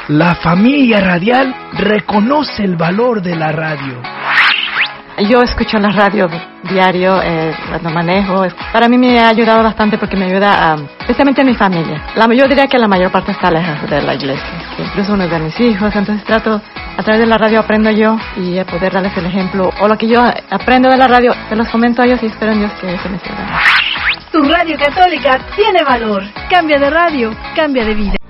La familia radial reconoce el valor de la radio. Yo escucho la radio diario cuando manejo. Para mí me ha ayudado bastante porque me ayuda especialmente a mi familia. Yo diría que la mayor parte está lejos de la iglesia, incluso uno de mis hijos. Entonces trato, a través de la radio aprendo yo y a poder darles el ejemplo. O lo que yo aprendo de la radio, se los comento a ellos y espero en Dios que se me sirva. Tu radio católica tiene valor. Cambia de radio, cambia de vida.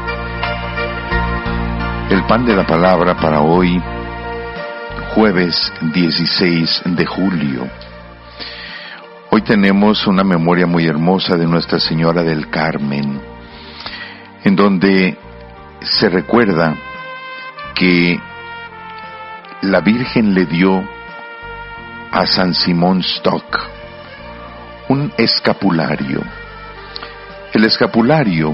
El pan de la palabra para hoy, jueves 16 de julio. Hoy tenemos una memoria muy hermosa de Nuestra Señora del Carmen, en donde se recuerda que la Virgen le dio a San Simón Stock un escapulario. El escapulario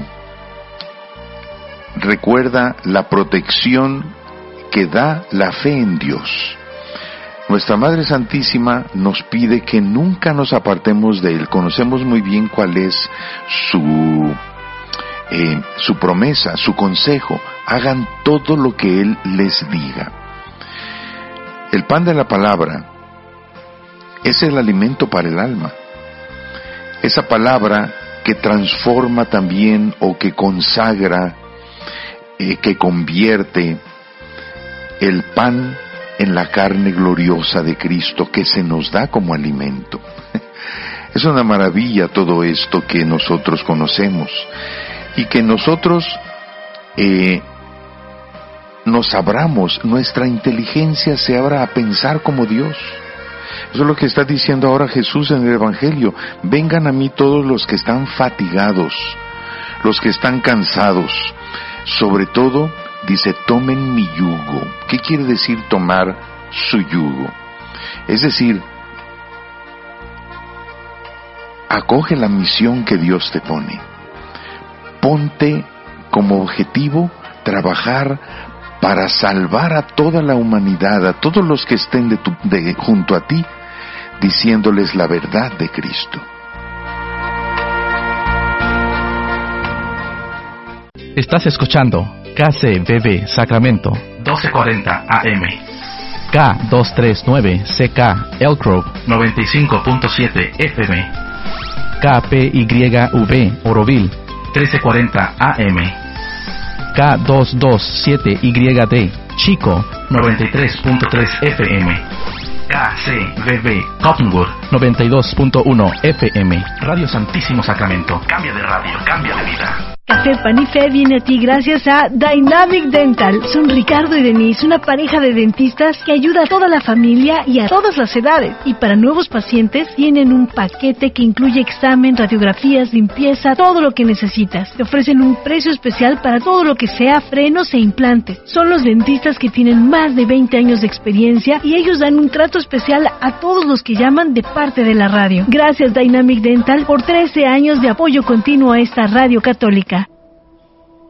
recuerda la protección que da la fe en Dios. Nuestra Madre Santísima nos pide que nunca nos apartemos de Él. Conocemos muy bien cuál es su promesa, su consejo. Hagan todo lo que Él les diga. El pan de la palabra es el alimento para el alma. Esa palabra que transforma también o que consagra, que convierte el pan en la carne gloriosa de Cristo que se nos da como alimento. Es una maravilla todo esto que nosotros conocemos y que nosotros nos abramos, nuestra inteligencia se abra a pensar como Dios. Eso es lo que está diciendo ahora Jesús en el Evangelio. Vengan a mí todos los que están fatigados, los que están cansados. Sobre todo, dice, tomen mi yugo. ¿Qué quiere decir tomar su yugo? Es decir, acoge la misión que Dios te pone. Ponte como objetivo trabajar para salvar a toda la humanidad, a todos los que estén junto a ti, diciéndoles la verdad de Cristo. Estás escuchando KCBB Sacramento 1240 AM, K239CK Elk Grove 95.7 FM, KPYV Oroville 1340 AM, K227YD Chico 93.3 FM, KCBB Cottonwood 92.1 FM. Radio Santísimo Sacramento. Cambia de radio, cambia de vida. Café Pan y Fe viene a ti gracias a Dynamic Dental. Son Ricardo y Denise, una pareja de dentistas que ayuda a toda la familia y a todas las edades. Y para nuevos pacientes tienen un paquete que incluye examen, radiografías, limpieza, todo lo que necesitas. Te ofrecen un precio especial para todo lo que sea frenos e implantes. Son los dentistas que tienen más de 20 años de experiencia y ellos dan un trato especial a todos los que llaman de parte de la radio. Gracias Dynamic Dental por 13 años de apoyo continuo a esta radio católica.